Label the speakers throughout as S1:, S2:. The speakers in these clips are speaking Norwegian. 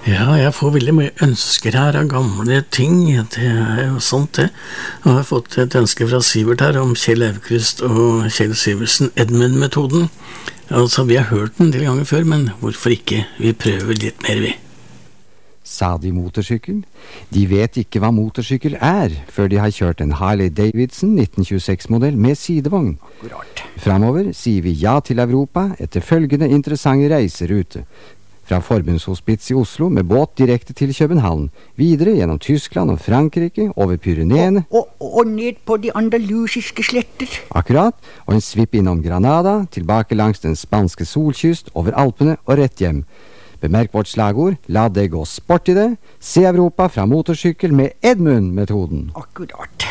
S1: Ja, jeg får veldig mye ønsker her av gamle ting, det jo sant det. Og jeg har fått et ønske fra Sivert her om Kjell Aukrust og Kjell Sivertsen, Edmund-metoden. Altså, vi har hørt den en del ganger før, men hvorfor ikke? Vi prøver litt mer, vi.
S2: Sa de motorsykkel? De vet ikke hva motorsykkel før de har kjørt en Harley Davidson 1926-modell med sidevogn.
S3: Akkurat.
S2: Fremover sier vi ja til Europa etter følgende interessante reiserute. Fra Forbundshospits i Oslo med båt direkte til København, videre gjennom Tyskland og Frankrike, over Pyreneene
S3: og ned på de andalusiske sletter.
S2: Akkurat, og en svipp innom Granada, tilbake langs den spanske solkyst, over Alpene og rett hjem. Bemerk vårt slagord, la det gå sport i det, se Europa fra motorsykkel med Edmund-metoden.
S3: Akkurat.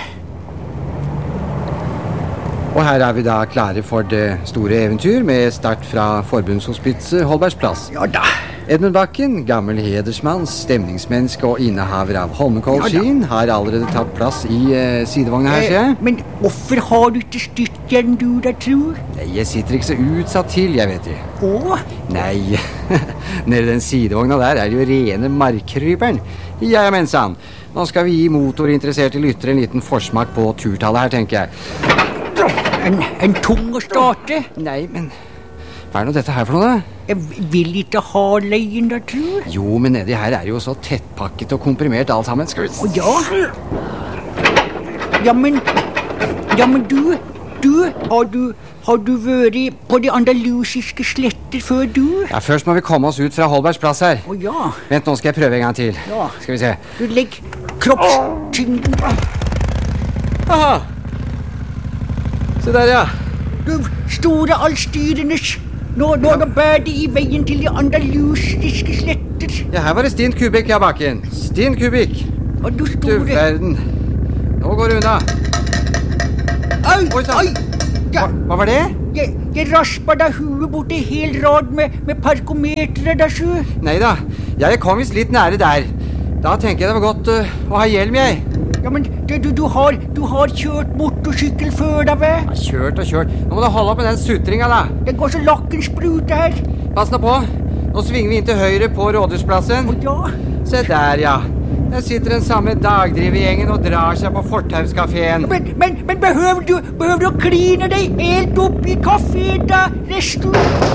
S2: Og her vi da klare for det store eventyr med start fra Forbundshospitset Holbergs plass.
S3: Ja da.
S2: Edmund Bakken, gammel hedersmann, stemningsmenneske og innehaver av Holmenkollskien, har allerede tatt plass i sidevogna her, ser jeg.
S3: Men hvorfor har du ikke styrtjern du da, tror?
S2: Jeg sitter ikke så utsatt til, jeg vet det.
S3: Å?
S2: Nei, nede den sidevogna der det jo rene markkryperen. Ja, mensan. Nå skal vi gi motorinteresserte lyttere en liten forsmak på turtallet her, tenker jeg.
S3: En tung å starte?
S2: Nei, men hva nå dette her for noe da?
S3: Jeg vil ikke ha leien da, tror?
S2: Jo, men nedi her jo så tettpakket og komprimert alt sammen. Skal vi...
S3: Å ja? Ja, men har du vært på de andalusiske sletter før du?
S2: Ja, først må vi komme oss ut fra Holbergs plass her.
S3: Å ja.
S2: Vent, nå skal jeg prøve en gang til.
S3: Ja.
S2: Skal vi se.
S3: Du legger kroppstyngden.
S2: Aha! Se der, ja.
S3: Du store allstyrenes. Nå bærer de i veien til de andalusiske sletter.
S2: Ja, her var det stint kubikk, ja, Bakken. Stint kubikk.
S3: Og du
S2: Du
S3: store...
S2: verden. Nå går det unna.
S3: Oi,
S2: Oi, sann.
S3: oi! Ja,
S2: Hva var det?
S3: jeg raspa da huet bort en hel rad med parkometere da, sjø.
S2: Neida, jeg kom vist litt nære der. Da tenker jeg det var godt å ha hjelm, jeg.
S3: Ja, men du har kjørt motorsykkel før da, vel?
S2: Ja, kjørt. Nå må du holde opp med den sutringa, da.
S3: Det går så lakken sprute her.
S2: Pass nå på. Nå svinger vi inn til høyre på Rådhusplassen.
S3: Å ja.
S2: Se der, ja. Der sitter den samme dagdrivergjengen og drar seg på Fortauskaféen.
S3: Men behøver du å kline deg helt opp i kaféen da, resten?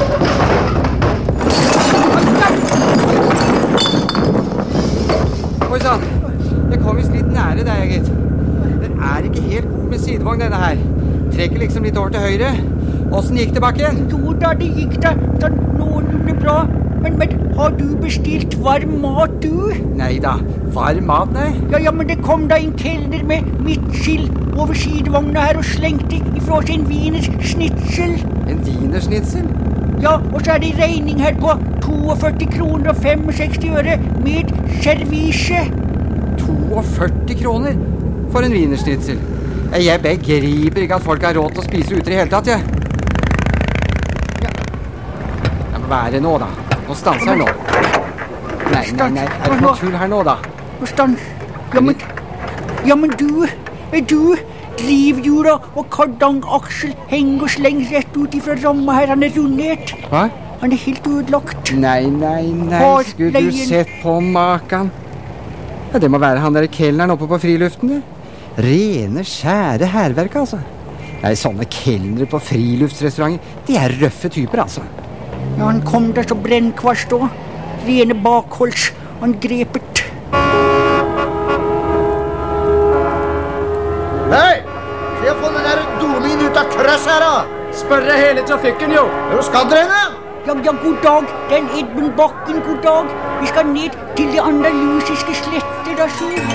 S2: Oi sann, jeg kom vist litt nære deg, gitt. Den ikke helt god med sidevogn, denne her. Trekker liksom litt over til høyre. Åssen gikk det, Bakken?
S3: Jo da, det gikk da noenlunde bra. Men har du bestilt varm mat, du?
S2: Neida, varm mat, nei.
S3: Ja, men det kom da en kelner med midtskill over sidevogna her og slengte ifra seg en wienersnitzel.
S2: En wienersnitzel?
S3: Ja, og så det regning her på 42 kroner og 65 øre med servise.
S2: 42 kroner for en wienersnitzel. Jeg begriper ikke at folk har råd til å spise ute i hele tatt, jeg. Ja, men hva det nå, da? Nå stanser jeg nå. Nei, det noe tull her nå, da?
S3: Stans. Ja, men du drivhjula og kardangaksel henger og slenger rett ut ifra ramma her. Han rundert.
S2: Hva?
S3: Han helt ødelagt.
S2: Nei, skulle du sett på makan? Ja, det må være han der kelneren oppe på friluften, det. Rene, skjære herverk, altså. Nei, sånne kelnere på friluftsrestauranter, de røffe typer, altså.
S3: Ja, han kom der så brennkvast også. Rene bakholdsangrepet.
S4: Hei! Skal jeg få den der dumingen ut av krøss her, da?
S5: Spørre hele trafikken, jo.
S4: Hvor skal dere nå?
S3: Ja, god dag. Det Edmund Bakken, god dag. Vi skal ned til de andalusiske sletter, da, sjø.